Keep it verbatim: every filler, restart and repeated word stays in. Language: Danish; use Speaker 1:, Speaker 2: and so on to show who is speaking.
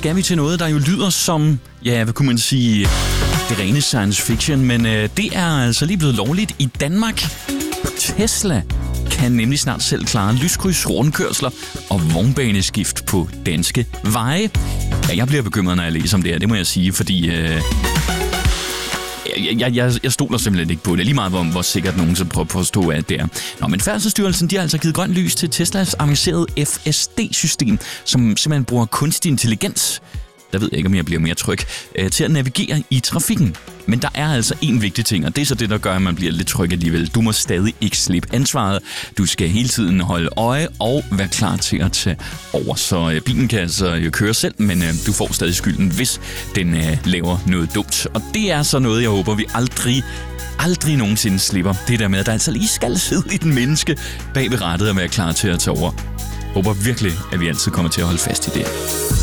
Speaker 1: skal vi til noget, der jo lyder som, ja, hvad kunne man sige, det rene science fiction, men øh, det er altså lige blevet lovligt i Danmark. Tesla kan nemlig snart selv klare lyskryds, rundkørsler og vognbaneskift på danske veje. Ja, jeg bliver bekymret, når jeg læser om det her, det må jeg sige, fordi øh, jeg, jeg, jeg stoler simpelthen ikke på det. Lige meget, hvor, hvor sikkert nogen så prøver at påstå, at det er. Nå, men Færdselsstyrelsen, de har altså givet grønt lys til Teslas avancerede F S D-system, som simpelthen bruger kunstig intelligens, der ved jeg ikke, om jeg bliver mere tryg, øh, til at navigere i trafikken. Men der er altså en vigtig ting, og det er så det, der gør, at man bliver lidt tryg alligevel. Du må stadig ikke slippe ansvaret. Du skal hele tiden holde øje og være klar til at tage over. Så øh, bilen kan altså øh, køre selv, men øh, du får stadig skylden, hvis den øh, laver noget dumt. Og det er så noget, jeg håber, vi aldrig, aldrig nogensinde slipper. Det der med, at der altså lige skal sidde i den menneske bag ved rattet og være klar til at tage over. Jeg håber virkelig, at vi altid kommer til at holde fast i det.